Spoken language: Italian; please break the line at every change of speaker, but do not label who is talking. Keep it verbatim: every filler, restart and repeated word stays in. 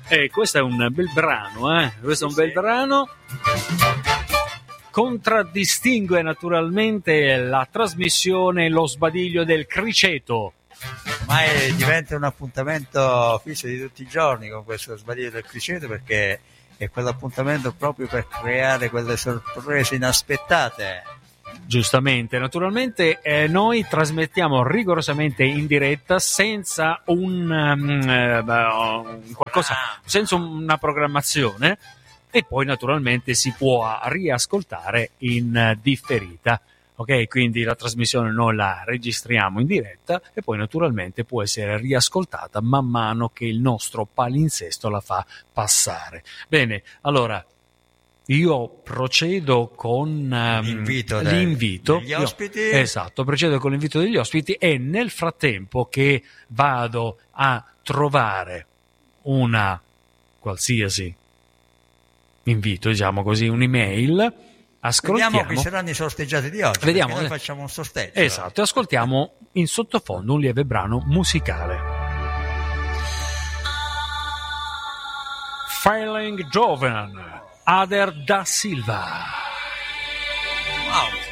E questo è un bel brano, eh? Questo è un bel brano. Contraddistingue naturalmente la trasmissione Lo Sbadiglio del Criceto.
Ormai diventa un appuntamento fisso di tutti i giorni con questo Sbadiglio del Criceto, perché è quell'appuntamento proprio per creare quelle sorprese inaspettate.
Giustamente, naturalmente eh, noi trasmettiamo rigorosamente in diretta senza un um, eh, qualcosa, senza una programmazione, e poi naturalmente si può riascoltare in differita. Ok, quindi la trasmissione noi la registriamo in diretta e poi naturalmente può essere riascoltata man mano che il nostro palinsesto la fa passare. Bene, allora io procedo con um,
l'invito,
l'invito
degli ospiti.
Io, esatto, procedo con l'invito degli ospiti e nel frattempo che vado a trovare una qualsiasi invito, diciamo così, un'email, ascoltiamo.
Vediamo chi saranno i sorteggiati di oggi.
Vediamo,
noi facciamo un sorteggio.
Esatto, ascoltiamo in sottofondo un lieve brano musicale. Feeling Joven, Ader da Silva.
Wow.